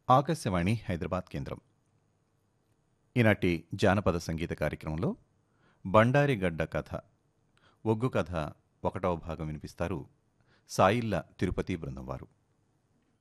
ఆకాశవాణి హైదరాబాద్ కేంద్రం. ఈనాటి జానపద సంగీత కార్యక్రమంలో బండారిగడ్డ కథ, ఒగ్గు కథ 1వ భాగం వినిపిస్తారు సాయిళ్ళ తిరుపతి బృందం వారు.